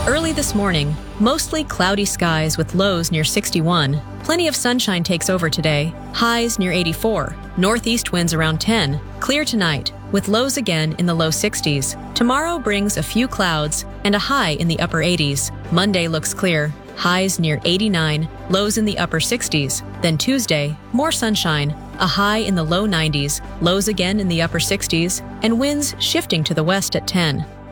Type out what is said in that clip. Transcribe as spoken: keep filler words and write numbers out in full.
Early this morning, mostly cloudy skies with lows near sixty-one. Plenty of sunshine takes over today, highs near eighty-four. Northeast winds around ten. Clear tonight, with lows again in the low sixties. Tomorrow brings a few clouds and a high in the upper eighties. Monday looks clear, highs near eighty-nine, lows in the upper sixties. Then Tuesday, more sunshine, a high in the low nineties, lows again in the upper sixties, and winds shifting to the west at ten.